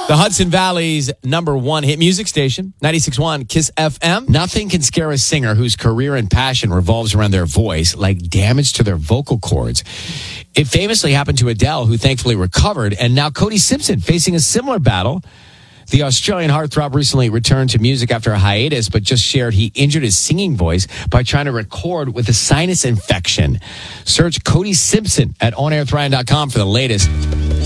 The Hudson Valley's #1 hit music station, 96.1 KISS FM. Nothing can scare a singer whose career and passion revolves around their voice like damage to their vocal cords. It famously happened to Adele, who thankfully recovered, and now Cody Simpson facing a similar battle. The Australian heartthrob recently returned to music after a hiatus, but just shared he injured his singing voice by trying to record with a sinus infection. Search Cody Simpson at onairthrion.com for the latest.